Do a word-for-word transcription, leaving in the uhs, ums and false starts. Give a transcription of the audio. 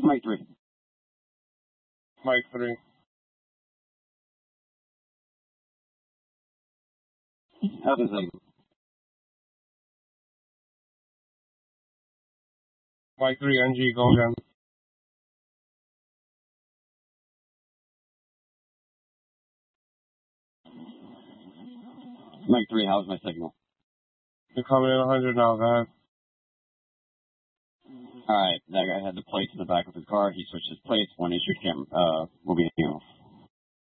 Mike three. Mike three. How's the signal? Mike three, N G, go again. Mike three, how's my signal? You're coming in one hundred now, go ahead. Alright, that guy had the plates in the back of his car. He switched his plates. One issue camera uh, will be off.